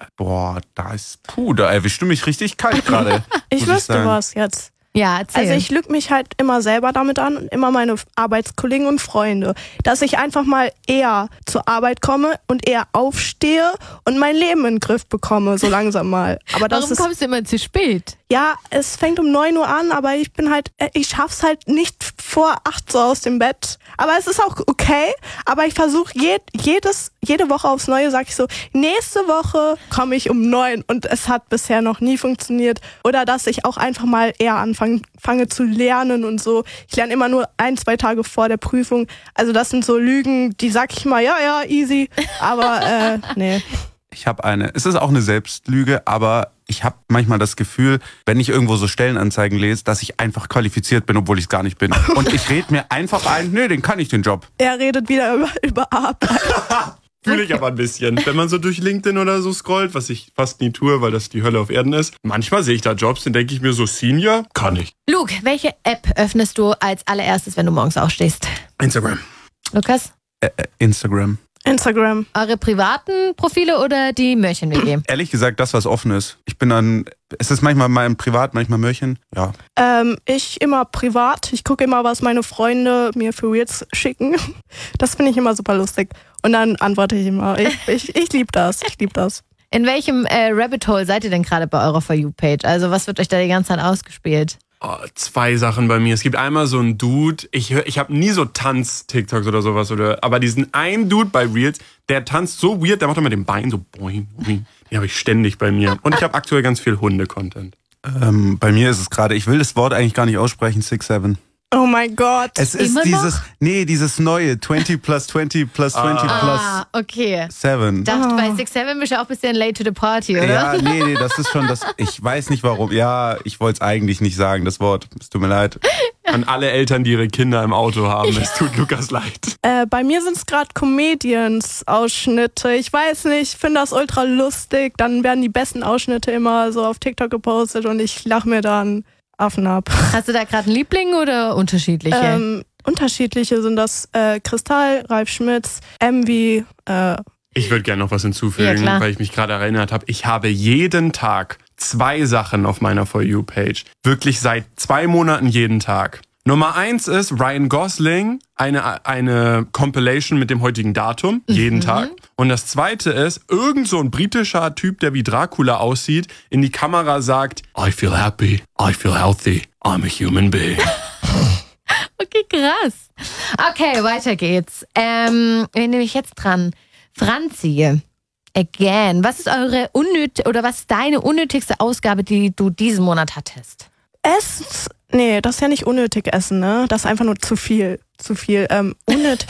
da erwischst du mich richtig kalt gerade.
Ich wüsste was jetzt.
Ja, erzähl.
Also ich lüge mich halt immer selber damit an und immer meine Arbeitskollegen und Freunde, dass ich einfach mal eher zur Arbeit komme und eher aufstehe und mein Leben in den Griff bekomme, so langsam mal. Aber
warum kommst du immer zu spät?
Ja, es fängt um 9 Uhr an, aber ich schaff's halt nicht vor 8 so aus dem Bett. Aber es ist auch okay, aber ich versuche jede Woche aufs Neue, sage ich so, nächste Woche komme ich um 9 und es hat bisher noch nie funktioniert. Oder dass ich auch einfach mal eher anfange zu lernen und so. Ich lerne immer nur 1-2 Tage vor der Prüfung. Also das sind so Lügen, die sag ich mal, ja, easy. Aber nee.
Ich habe eine. Es ist auch eine Selbstlüge, aber ich habe manchmal das Gefühl, wenn ich irgendwo so Stellenanzeigen lese, dass ich einfach qualifiziert bin, obwohl ich es gar nicht bin. Und ich rede mir einfach ein, den kann ich, den Job.
Er redet wieder über Arbeit.
Fühle ich aber ein bisschen. Wenn man so durch LinkedIn oder so scrollt, was ich fast nie tue, weil das die Hölle auf Erden ist. Manchmal sehe ich da Jobs, dann denke ich mir so, Senior, kann ich.
Luke, welche App öffnest du als allererstes, wenn du morgens aufstehst?
Instagram.
Lukas?
Instagram.
Eure privaten Profile oder die Mörchen-WG?
Ehrlich gesagt, das, was offen ist. Es ist manchmal mein Privat, manchmal Mörchen, ja.
Ich immer privat. Ich gucke immer, was meine Freunde mir für Reels schicken. Das finde ich immer super lustig. Und dann antworte ich immer. Ich liebe das.
In welchem Rabbit Hole seid ihr denn gerade bei eurer For You-Page? Also was wird euch da die ganze Zeit ausgespielt?
2 Sachen bei mir. Es gibt einmal so einen Dude, ich habe nie so Tanz-TikToks oder sowas, aber diesen einen Dude bei Reels, der tanzt so weird, der macht immer den Bein so boing, boing. Den habe ich ständig bei mir. Und ich habe aktuell ganz viel Hunde-Content.
Bei mir ist es gerade, ich will das Wort eigentlich gar nicht aussprechen, 6'7".
Oh mein Gott.
Es ist dieses neue 20 plus 20 plus 20 plus
okay.
7.
Dachte, bei 6-7 bist du auch ein bisschen late to the party, oder?
Ja, nee, das ist schon das. Ich weiß nicht warum. Ja, ich wollte es eigentlich nicht sagen, das Wort. Es tut mir leid.
An alle Eltern, die ihre Kinder im Auto haben, es tut Lukas leid.
Bei mir sind es gerade Comedians-Ausschnitte. Ich weiß nicht, ich finde das ultra lustig. Dann werden die besten Ausschnitte immer so auf TikTok gepostet und ich lache mir dann Affen ab.
Hast du da gerade einen Liebling oder unterschiedliche?
Unterschiedliche sind das Kristall, Ralf Schmitz, MV.
Ich würde gerne noch was hinzufügen, weil ich mich gerade erinnert habe. Ich habe jeden Tag 2 Sachen auf meiner For You-Page. Wirklich seit 2 Monaten jeden Tag. Nummer 1 ist Ryan Gosling, eine Compilation mit dem heutigen Datum, jeden Tag. Und das zweite ist, irgend so ein britischer Typ, der wie Dracula aussieht, in die Kamera sagt, I feel happy, I feel healthy, I'm a human being.
Okay, krass. Okay, weiter geht's. Wen nehme ich jetzt dran? Franzi, again. Was ist was ist deine unnötigste Ausgabe, die du diesen Monat hattest?
Nee, das ist ja nicht unnötig Essen, ne? Das ist einfach nur zu viel. Unnötig.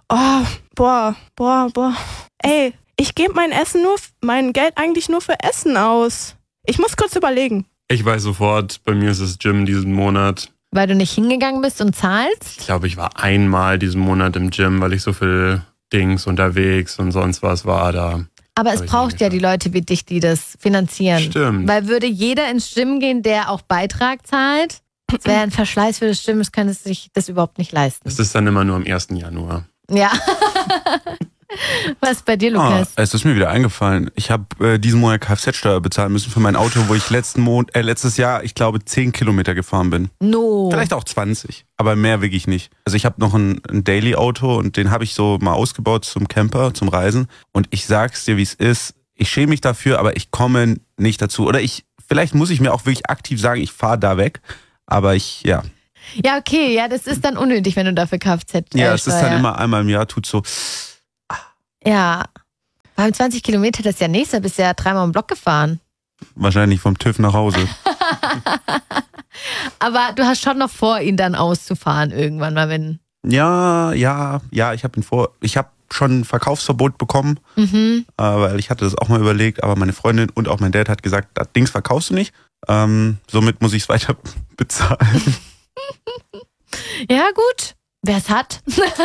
Ey, ich gebe mein Geld eigentlich nur für Essen aus. Ich muss kurz überlegen.
Ich weiß sofort, bei mir ist es Gym diesen Monat.
Weil du nicht hingegangen bist und zahlst?
Ich glaube, ich war einmal diesen Monat im Gym, weil ich so viel Dings unterwegs und sonst was war da.
Aber es braucht ja die Leute wie dich, die das finanzieren.
Stimmt.
Weil würde jeder ins Gym gehen, der auch Beitrag zahlt, das wäre ein Verschleiß für das Gym, das könnte sich das überhaupt nicht leisten.
Das ist dann immer nur am 1. Januar.
Ja. Was ist bei dir, Lukas?
Es ist mir wieder eingefallen. Ich habe diesen Monat Kfz-Steuer bezahlen müssen für mein Auto, wo ich letztes Jahr, ich glaube, 10 Kilometer gefahren bin.
No.
Vielleicht auch 20, aber mehr wirklich nicht. Also ich habe noch ein Daily-Auto und den habe ich so mal ausgebaut zum Camper, zum Reisen. Und ich sag's dir, wie es ist. Ich schäme mich dafür, aber ich komme nicht dazu. Oder vielleicht muss ich mir auch wirklich aktiv sagen, ich fahre da weg. Aber ja,
okay, das ist dann unnötig, wenn du dafür Kfz
ja, es ist dann immer einmal im Jahr, tut so.
Ja, beim 20 Kilometer, das ist ja nichts, da bist du ja 3-mal im Block gefahren.
Wahrscheinlich vom TÜV nach Hause.
Aber du hast schon noch vor, ihn dann auszufahren irgendwann mal, wenn...
Ja, ich habe schon ein Verkaufsverbot bekommen, weil ich hatte das auch mal überlegt, aber meine Freundin und auch mein Dad hat gesagt, das Dings verkaufst du nicht, somit muss ich es weiter bezahlen.
Ja gut, wer es hat.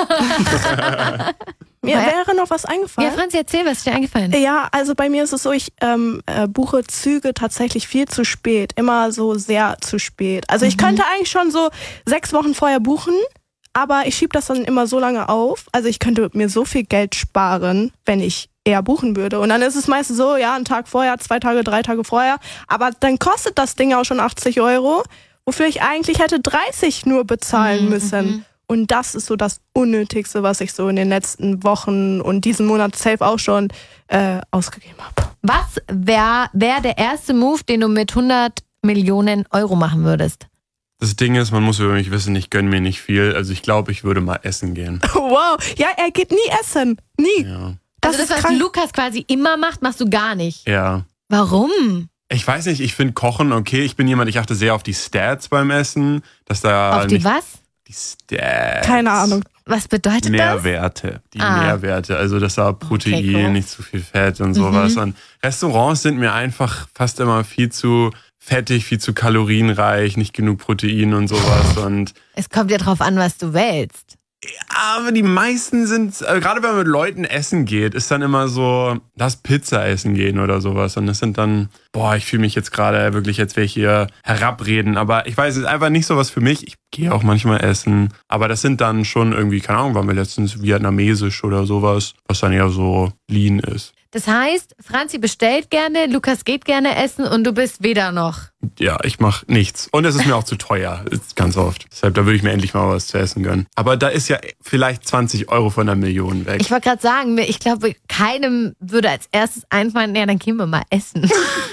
Mir wäre noch was eingefallen.
Ja, Franzi, erzähl, was ist dir eingefallen?
Ja, also bei mir ist es so, ich buche Züge tatsächlich viel zu spät. Immer so sehr zu spät. Also ich könnte eigentlich schon so 6 Wochen vorher buchen, aber ich schiebe das dann immer so lange auf. Also ich könnte mir so viel Geld sparen, wenn ich eher buchen würde. Und dann ist es meistens so, ja, einen Tag vorher, 2 Tage, 3 Tage vorher. Aber dann kostet das Ding auch schon 80 €, wofür ich eigentlich hätte 30 nur bezahlen müssen. Und das ist so das Unnötigste, was ich so in den letzten Wochen und diesen Monat safe auch schon ausgegeben habe.
Was wäre der erste Move, den du mit 100 Millionen € machen würdest?
Das Ding ist, man muss über mich wissen, ich gönne mir nicht viel. Also ich glaube, ich würde mal essen gehen.
Wow, ja, er geht nie essen. Nie.
Ja.
Das ist, was Lukas quasi immer macht, machst du gar nicht.
Ja.
Warum?
Ich weiß nicht, ich finde Kochen okay. Ich bin jemand, ich achte sehr auf die Stats beim Essen. Dass da
auf die was?
Die Stats.
Keine Ahnung.
Was bedeutet
Nährwerte.
Die Nährwerte. Also dass da Protein,
Okay, cool.
nicht zu viel Fett und sowas. Und Restaurants sind mir einfach fast immer viel zu fettig, viel zu kalorienreich, nicht genug Protein und sowas. Und
Es kommt ja drauf an, was du wählst.
aber die meisten sind, gerade wenn man mit Leuten essen geht, ist dann immer so, lass Pizza essen gehen oder sowas. Und das sind dann, ich fühle mich jetzt gerade wirklich, als wäre ich hier herabreden. Aber ich weiß, es ist einfach nicht so was für mich. Ich gehe auch manchmal essen. Aber das sind dann schon irgendwie, keine Ahnung, waren wir letztens vietnamesisch oder sowas, was dann eher so lean ist.
Das heißt, Franzi bestellt gerne, Lukas geht gerne essen und du bist weder noch.
Ja, ich mache nichts. Und es ist mir auch zu teuer, ganz oft. Deshalb, da würde ich mir endlich mal was zu essen gönnen. Aber da ist ja vielleicht 20 € von 1 Million weg.
Ich wollte gerade sagen, ich glaube, keinem würde als erstes einfallen, ja, dann gehen wir mal essen.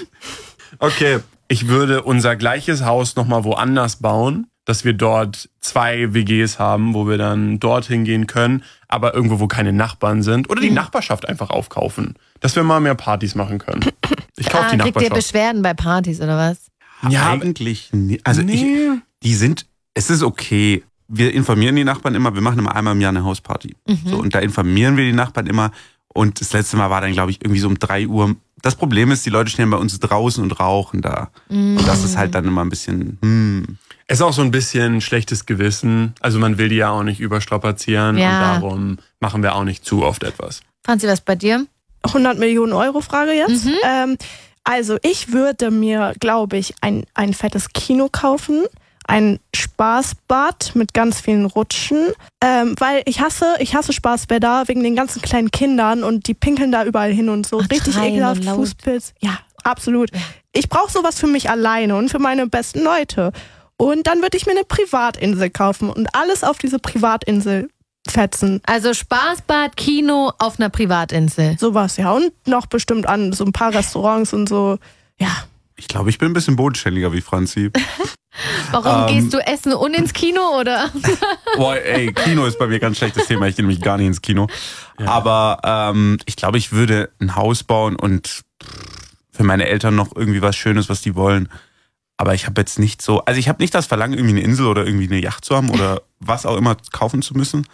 Okay, ich würde unser gleiches Haus nochmal woanders bauen, dass wir dort 2 WGs haben, wo wir dann dorthin gehen können, aber irgendwo, wo keine Nachbarn sind. Oder die Nachbarschaft einfach aufkaufen, dass wir mal mehr Partys machen können. Ich kaufe die
Kriegt
Nachbarschaft.
ihr Beschwerden bei Partys oder was?
Ja, eigentlich nicht. Also
Nee.
es ist okay. wir informieren die Nachbarn immer, wir machen immer einmal im Jahr eine Hausparty. So, und da informieren wir die Nachbarn immer. Und das letzte Mal war dann, glaube ich, irgendwie so um 3 Uhr. Das Problem ist, die Leute stehen bei uns draußen und rauchen da. Und das ist halt dann immer ein bisschen,
Es ist auch so ein bisschen schlechtes Gewissen. Also man will die ja auch nicht überstrapazieren. Und darum machen wir auch nicht zu oft etwas.
Franzi, was bei dir?
100 Millionen Euro Frage jetzt. Also ich würde mir, glaube ich, ein fettes Kino kaufen. Ein Spaßbad mit ganz vielen Rutschen, weil ich hasse Spaßbäder wegen den ganzen kleinen Kindern und die pinkeln da überall hin und so. Richtig ekelhaft, Fußpilz. Ja, absolut. Ich brauche sowas für mich alleine und für meine besten Leute. Und dann würde ich mir eine Privatinsel kaufen und alles auf diese Privatinsel fetzen.
Also Spaßbad, Kino auf einer Privatinsel.
Sowas, ja. Und noch bestimmt an so ein paar Restaurants und so, ja.
ich glaube, ich bin ein bisschen bodenständiger wie Franzi.
Warum gehst du essen und ins Kino, oder?
Boah, ey, Kino ist bei mir ganz schlechtes Thema. Ich gehe nämlich gar nicht ins Kino. Ja. Aber ich glaube, ich würde ein Haus bauen und für meine Eltern noch irgendwie was Schönes, was die wollen. Aber ich habe jetzt nicht so, also ich habe nicht das Verlangen, irgendwie eine Insel oder irgendwie eine Yacht zu haben oder was auch immer kaufen zu müssen.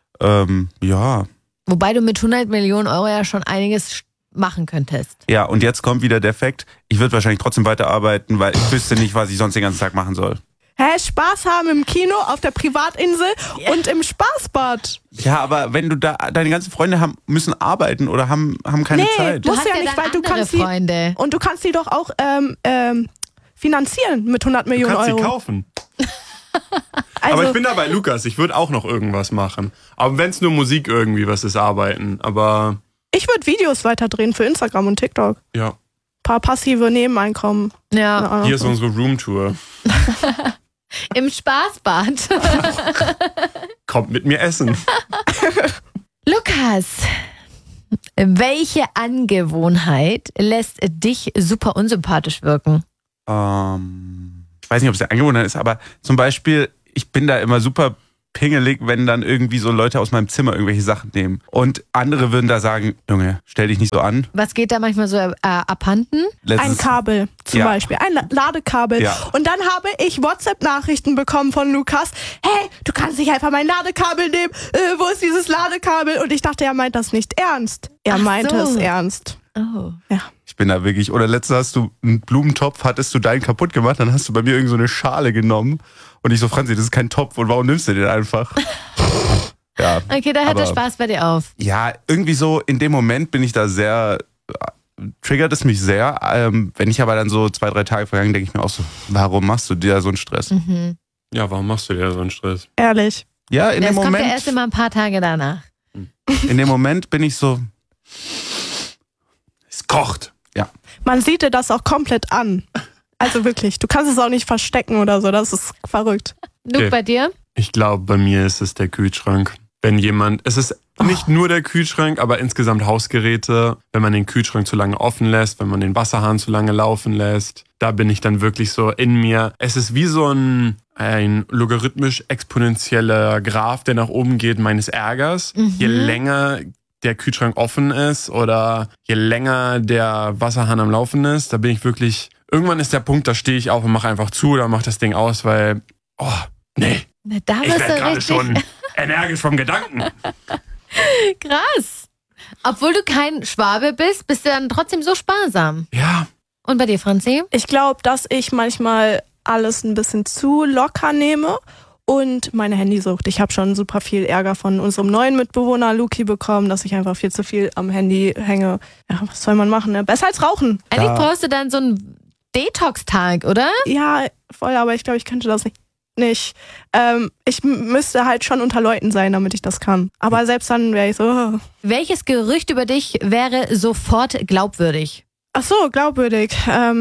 Ja.
Wobei du mit 100 Millionen Euro ja schon einiges machen könntest.
Ja, und jetzt kommt wieder der Fakt, ich würde wahrscheinlich trotzdem weiterarbeiten, weil ich wüsste nicht, was ich sonst den ganzen Tag machen soll.
Spaß haben im Kino, auf der Privatinsel und im Spaßbad.
Ja, aber wenn du da, deine ganzen Freunde müssen arbeiten oder haben keine Zeit.
Du musst ja nicht, weil du kannst Freunde. Und du kannst die doch auch finanzieren mit 100 Millionen Euro.
Du kannst sie kaufen. Also, aber ich bin da bei Lukas, ich würde auch noch irgendwas machen. Aber wenn es nur Musik irgendwie was ist, arbeiten. Aber
ich würde Videos weiterdrehen für Instagram und TikTok.
Ja.
Ein paar passive Nebeneinkommen.
Ja.
Hier ist unsere Roomtour.
Im Spaßbad.
Kommt mit mir essen.
Lukas, welche Angewohnheit lässt dich super unsympathisch wirken?
Ich weiß nicht, ob es eine Angewohnheit ist, aber zum Beispiel, ich bin da immer super pingelig, wenn dann irgendwie so Leute aus meinem Zimmer irgendwelche Sachen nehmen. Und andere würden da sagen, Junge, stell dich nicht so an.
Was geht da manchmal so abhanden?
Ein Kabel zum Beispiel, ein Ladekabel. Ja. Und dann habe ich WhatsApp-Nachrichten bekommen von Lukas, hey, du kannst nicht einfach mein Ladekabel nehmen, wo ist dieses Ladekabel? Und ich dachte, er meint das nicht ernst. Er meinte es ernst.
Oh.
Ja. Ich bin da wirklich, oder letztens hast du einen Blumentopf, hattest du deinen kaputt gemacht, dann hast du bei mir irgend so eine Schale genommen und ich so, Franzi, das ist kein Topf und warum nimmst du den einfach? Ja,
okay, da hört der Spaß bei dir auf.
Ja, irgendwie so, in dem Moment bin ich da sehr, triggert es mich sehr, wenn ich aber dann so 2-3 Tage vergangen, denke ich mir auch so, warum machst du dir so einen Stress?
Mhm.
Ja, warum machst du dir so einen Stress?
Ehrlich.
Ja, in dem Moment.
Das kommt ja erst immer ein paar Tage danach.
In dem Moment bin ich so,
es kocht.
Ja.
Man sieht dir das auch komplett an. Also wirklich, du kannst es auch nicht verstecken oder so, das ist verrückt.
Luke, bei dir?
Ich glaube, bei mir ist es der Kühlschrank. Wenn jemand, es ist nicht nur der Kühlschrank, aber insgesamt Hausgeräte, wenn man den Kühlschrank zu lange offen lässt, wenn man den Wasserhahn zu lange laufen lässt, da bin ich dann wirklich so in mir. Es ist wie so ein logarithmisch exponentieller Graph, der nach oben geht, meines Ärgers. Je länger der Kühlschrank offen ist oder je länger der Wasserhahn am Laufen ist, da bin ich wirklich, irgendwann ist der Punkt, da stehe ich auf und mache einfach zu oder mache das Ding aus, weil, nee.
Da
ich werde gerade schon energisch vom Gedanken.
Krass. Obwohl du kein Schwabe bist du dann trotzdem so sparsam.
Ja.
Und bei dir, Franzi?
Ich glaube, dass ich manchmal alles ein bisschen zu locker nehme und meine Handysucht. Ich habe schon super viel Ärger von unserem neuen Mitbewohner Luki bekommen, dass ich einfach viel zu viel am Handy hänge. Ja, was soll man machen, ne? Besser als rauchen.
Eigentlich brauchst du dann so einen Detox-Tag, oder?
Ja, voll, aber ich glaube, ich könnte das nicht. Ich müsste halt schon unter Leuten sein, damit ich das kann. Aber selbst dann wäre ich so.
Welches Gerücht über dich wäre sofort glaubwürdig?
Ach so, glaubwürdig.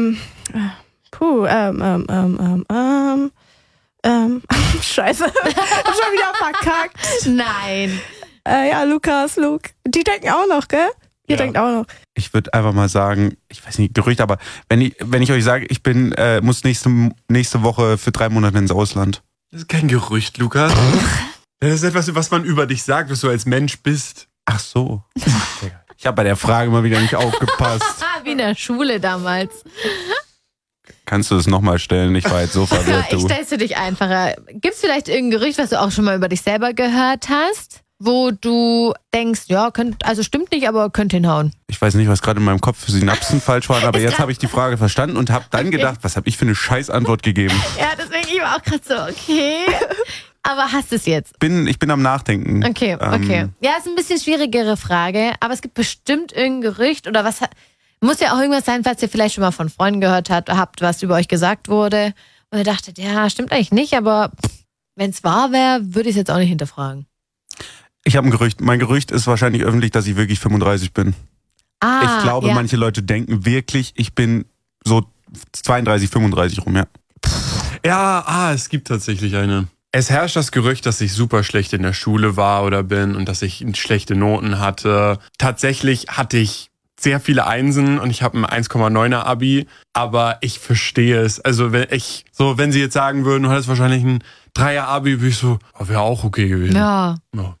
Scheiße. Ich schon wieder verkackt.
Nein.
Ja, Luke. Die denken auch noch, gell? Ihr denkt auch noch.
Ich würde einfach mal sagen, ich weiß nicht, Gerücht, aber wenn ich euch sage, ich muss nächste Woche für 3 Monate ins Ausland.
Das ist kein Gerücht, Lukas. Das ist etwas, was man über dich sagt, was du als Mensch bist.
Ach so. Ich habe bei der Frage mal wieder nicht aufgepasst.
Wie in der Schule damals.
Kannst du es nochmal stellen? Ich war jetzt so verwirrt.
Ich stell's für dich einfacher. Gibt's vielleicht irgendein Gerücht, was du auch schon mal über dich selber gehört hast, wo du denkst, ja, stimmt nicht, aber könnte hinhauen?
Ich weiß nicht, was gerade in meinem Kopf für Synapsen falsch waren, aber jetzt habe ich die Frage verstanden und habe dann gedacht, was habe ich für eine Scheißantwort gegeben?
Ja, deswegen ich war auch gerade so, okay. Aber hast du es jetzt?
Ich bin am Nachdenken.
Okay. Ja, ist ein bisschen schwierigere Frage, aber es gibt bestimmt irgendein Gerücht oder was. Muss ja auch irgendwas sein, falls ihr vielleicht schon mal von Freunden gehört habt, was über euch gesagt wurde. Und ihr dachtet, ja, stimmt eigentlich nicht, aber wenn es wahr wäre, würde ich es jetzt auch nicht hinterfragen.
Ich habe ein Gerücht. Mein Gerücht ist wahrscheinlich öffentlich, dass ich wirklich 35 bin. Ich glaube, manche Leute denken wirklich, ich bin so 32, 35 rum, ja.
Ja, es gibt tatsächlich eine. Es herrscht das Gerücht, dass ich super schlecht in der Schule war oder bin und dass ich schlechte Noten hatte. Tatsächlich hatte ich sehr viele Einsen und ich habe ein 1,9er Abi, aber ich verstehe es. Also wenn sie jetzt sagen würden, du hattest wahrscheinlich ein 3er Abi, würde ich so, wäre auch okay gewesen.
Ja.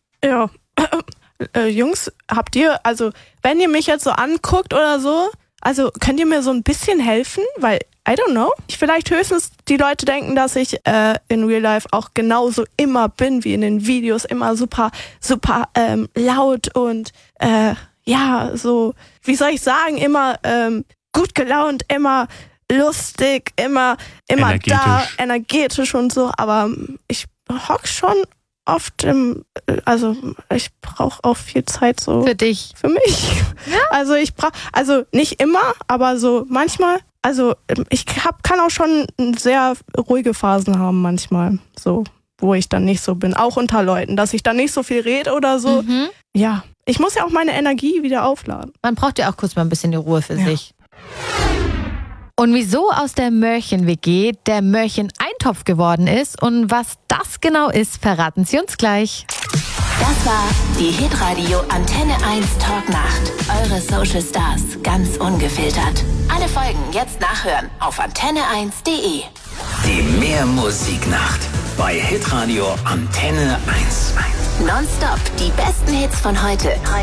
Jungs, habt ihr, also wenn ihr mich jetzt so anguckt oder so, also könnt ihr mir so ein bisschen helfen? Weil, I don't know, vielleicht höchstens die Leute denken, dass ich in Real Life auch genauso immer bin wie in den Videos, immer super, super laut und so, wie soll ich sagen, immer gut gelaunt, immer lustig, immer energetisch und so, aber ich hock schon oft ich brauche auch viel Zeit so.
Für dich.
Für mich. Ja? Also nicht immer, aber so manchmal, also ich kann auch schon sehr ruhige Phasen haben manchmal, so, wo ich dann nicht so bin, auch unter Leuten, dass ich dann nicht so viel rede oder so.
Mhm.
Ja, ich muss ja auch meine Energie wieder aufladen.
Man braucht ja auch kurz mal ein bisschen die Ruhe für sich. Und wieso aus der Mörchen-WG der Mörchen-Eintopf geworden ist und was das genau ist, verraten sie uns gleich.
Das war die Hitradio Antenne 1 Talknacht. Eure Social Stars, ganz ungefiltert. Alle Folgen jetzt nachhören auf antenne1.de.
Die Mehrmusiknacht bei Hitradio Antenne 1.
Nonstop die besten Hits von heute